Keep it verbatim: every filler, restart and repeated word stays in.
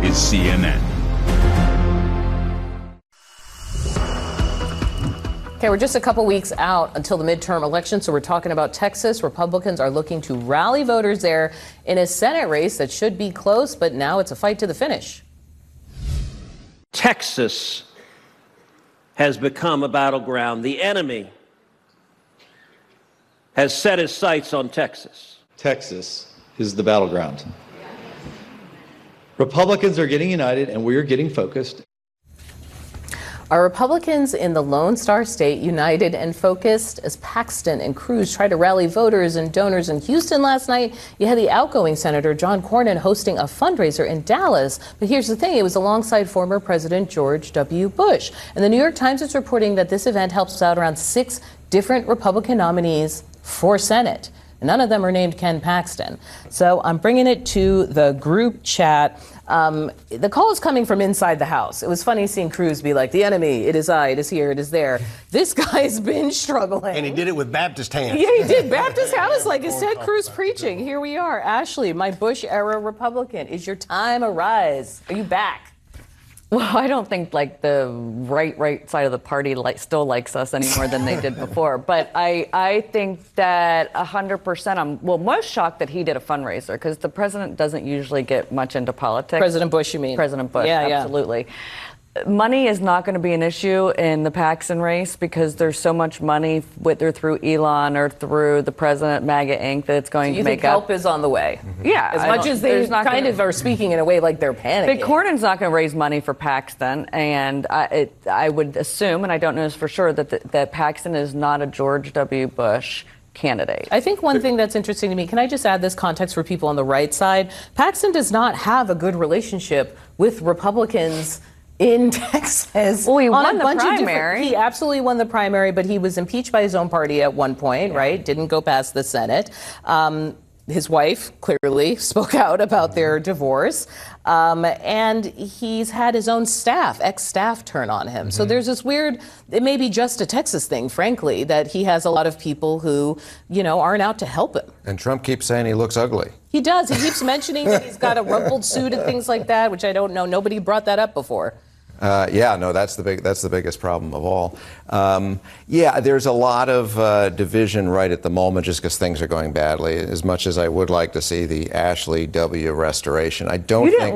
is C N N. Okay, we're just a couple weeks out until the midterm election, so we're talking about Texas. Republicans are looking to rally voters there in a Senate race that should be close, but now it's a fight to the finish. Texas has become a battleground. The enemy has set his sights on Texas. Texas is the battleground. Republicans are getting united, and we're getting focused. Are Republicans in the Lone Star State united and focused as Paxton and Cruz try to rally voters and donors in Houston last night? You had the outgoing Senator John Cornyn hosting a fundraiser in Dallas. But here's the thing, it was alongside former President George W. Bush. And the New York Times is reporting that this event helps out around six different Republican nominees for Senate. None of them are named Ken Paxton. So I'm bringing it to the group chat. Um, the call is coming from inside the House. It was funny seeing Cruz be like, the enemy, it is I, it is here, it is there. This guy's been struggling. And he did it with Baptist hands. Yeah, he did. Baptist House, like is Ted Cruz preaching. Here we are. Ashley, my Bush-era Republican. Is your time arise? Are you back? Well, I don't think like the right right side of the party like, still likes us any more than they did before. But I I think that one hundred percent I'm well most shocked that he did a fundraiser because the president doesn't usually get much into politics. President Bush, you mean? President Bush, yeah, absolutely. Yeah. Money is not going to be an issue in the Paxton race because there's so much money, whether through Elon or through the President MAGA Incorporated, that it's going so you to make think help up. is on the way? Mm-hmm. Yeah. As much as they kind gonna, of are speaking in a way like they're panicking. But Cornyn's not going to raise money for Paxton, and I, it, I would assume, and I don't know this for sure, that, the, that Paxton is not a George W. Bush candidate. I think one thing that's interesting to me, can I just add this context for people on the right side? Paxton does not have a good relationship with Republicans in Texas. Well, he won the primary. He absolutely won the primary, but he was impeached by his own party at one point, yeah. right? Didn't go past the Senate. Um, his wife clearly spoke out about their divorce. Um, and he's had his own staff, ex-staff turn on him. Mm-hmm. So there's this weird, it may be just a Texas thing, frankly, that he has a lot of people who, you know, aren't out to help him. And Trump keeps saying he looks ugly. He does. He keeps mentioning that he's got a rumpled suit and things like that, which I don't know. Nobody brought that up before. Uh, yeah, no, that's the big, that's the biggest problem of all. Um, yeah, there's a lot of uh, division right at the moment just because things are going badly. As much as I would like to see the Ashley W. restoration, I don't think.